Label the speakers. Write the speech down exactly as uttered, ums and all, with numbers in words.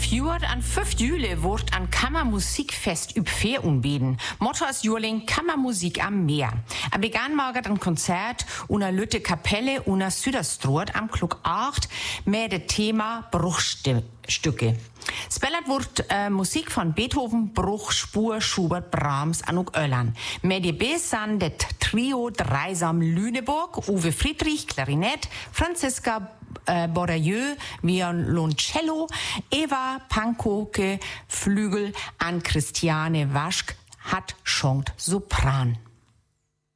Speaker 1: Fjord an fünf Juli wordt an Kammermusikfest üb Veer unbeden. Motto ist Jurling Kammermusik am Meer. Er begann morgen ein Konzert una Lütte Kapelle una Süderstroort am Klok acht mit dem Thema Bruchstücke. Spellert wird äh, Musik von Beethoven, Bruch, Spur, Schubert, Brahms, Anuk Öllern. Mit die Besan det Trio Dreisam Lüneburg, Uwe Friedrich, Klarinett, Franziska äh, Bordieu, Violoncello, Eva Pankoke, Flügel, an Christiane Waschk, hat schonkt Sopran.